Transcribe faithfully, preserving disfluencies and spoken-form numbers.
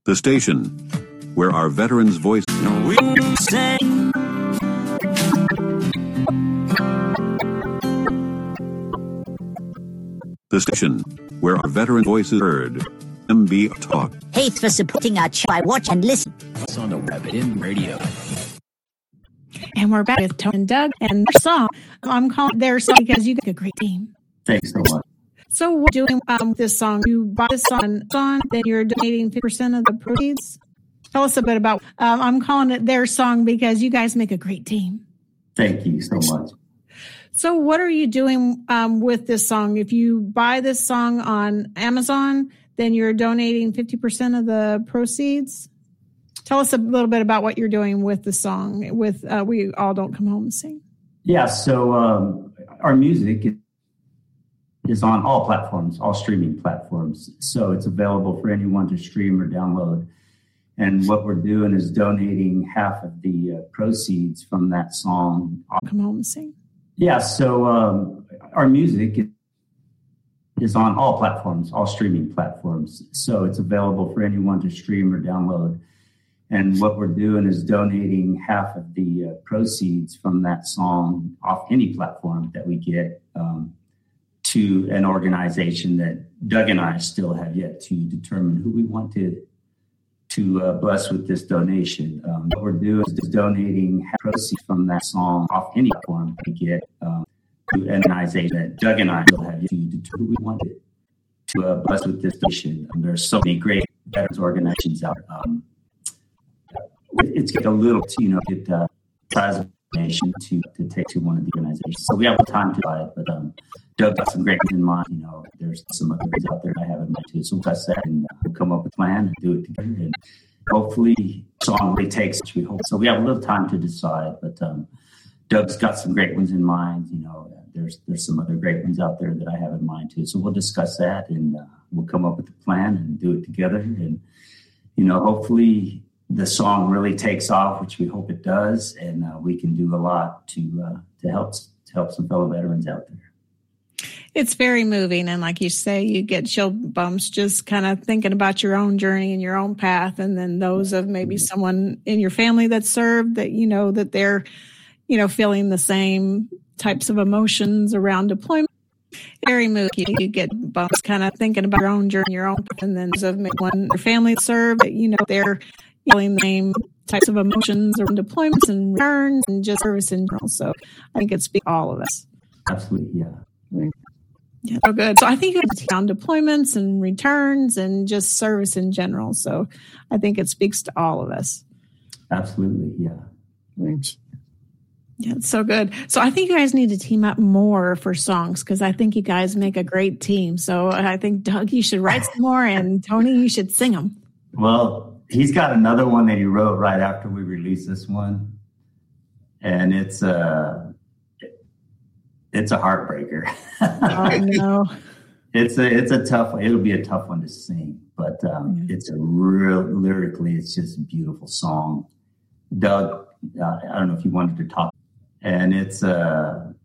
The station where our veterans' voice. No, we say. The station where our veteran voices heard. M B Talk. Hey, for supporting our show, I watch and listen. It's on the web in radio. And we're back with Tony and Doug and their song. I'm calling their song because you got a great team. Thanks so much. So we're doing um, this song. You buy this song, song, then you're donating fifty percent of the proceeds. Tell us a bit about, um, I'm calling it their song because you guys make a great team. Thank you so much. So what are you doing um, with this song? If you buy this song on Amazon, then you're donating fifty percent of the proceeds. Tell us a little bit about what you're doing with the song, with uh, We All Don't Come Home and Sing. Yeah, so um, our music is on all platforms, all streaming platforms. So it's available for anyone to stream or download. And what we're doing is donating half of the uh, proceeds from that song. Come Home and Sing. Yeah, so um, our music is on all platforms, all streaming platforms. So it's available for anyone to stream or download. And what we're doing is donating half of the uh, proceeds from that song off any platform that we get um, to an organization that Doug and I still have yet to determine who we want to, to uh, bless with this donation. Um, what we're doing is donating half proceeds from that song off any platform that we get um, to an organization that Doug and I still have yet to determine who we want to, to uh, bless with this donation. Um, there's so many great veterans organizations out there. Um, It's get a little, you know, get uh, size of donation to to take to one of the organizations. So we have time to buy it, but um, Doug got some great things in mind. You know, there's some other things out there I have in mind too. So we'll test that and uh, we'll come up with a plan and do it together. And hopefully, the song really takes, which we hope. So we have a little time to decide, but um, Doug's got some great ones in mind. You know, there's there's some other great ones out there that I have in mind too. So we'll discuss that and uh, we'll come up with a plan and do it together. And you know, hopefully the song really takes off, which we hope it does, and uh, we can do a lot to uh, to help to help some fellow veterans out there. It's very moving, and like you say, you get chill bumps just kind of thinking about your own journey and your own path, and then those of maybe someone in your family that served, that you know that they're, you know, feeling the same types of emotions around deployment. Very moving. You, you get bumps kind of thinking about your own journey, your own path, and then those of maybe one your family that served, that you know they're feeling the same types of emotions around deployments and returns and just service in general. So I think it speaks to all of us. Absolutely, yeah. Yeah, so good. So I think it's on deployments and returns and just service in general. So I think it speaks to all of us. Absolutely, yeah. Thanks. Yeah, it's so good. So I think you guys need to team up more for songs because I think you guys make a great team. So I think, Doug, you should write some more and Tony, you should sing them. Well, he's got another one that he wrote right after we released this one, and it's a it's a heartbreaker. Oh no! It's a it's a tough. It'll be a tough one to sing, but um, mm-hmm. It's a real lyrically. It's just a beautiful song. Doug, uh, I don't know if you wanted to talk, and it's a. Uh,